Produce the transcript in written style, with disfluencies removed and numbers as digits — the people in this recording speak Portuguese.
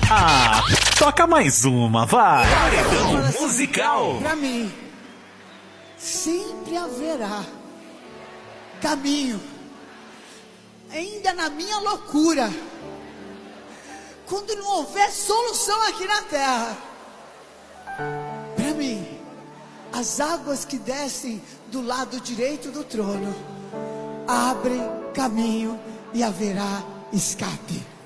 Ah, toca mais uma, vai. Paredão musical. Pra mim, sempre haverá caminho, ainda na minha loucura, quando não houver solução aqui na terra. Para mim, as águas que descem do lado direito do trono abrem caminho e haverá escape.